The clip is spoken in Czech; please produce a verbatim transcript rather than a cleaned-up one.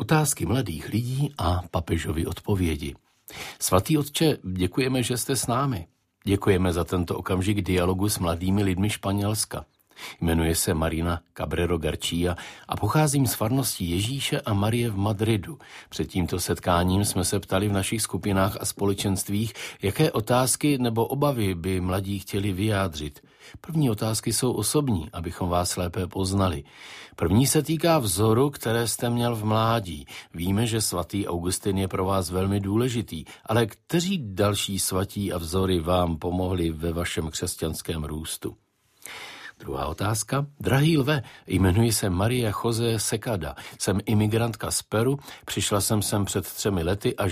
Otázky mladých lidí a papežovy odpovědi. Svatý otče, děkujeme, že jste s námi. Děkujeme za tento okamžik dialogu s mladými lidmi Španělska. Jmenuje se Marina Cabrero García a pocházím z farnosti Ježíše a Marie v Madridu. Před tímto setkáním jsme se ptali v našich skupinách a společenstvích, jaké otázky nebo obavy by mladí chtěli vyjádřit. První otázky jsou osobní, abychom vás lépe poznali. První se týká vzoru, které jste měl v mládí. Víme, že svatý Augustin je pro vás velmi důležitý, ale kteří další svatí a vzory vám pomohli ve vašem křesťanském růstu? Druhá otázka. Drahý lve, jmenuji se Maria José Secada. Jsem imigrantka z Peru, přišla jsem sem před třemi lety a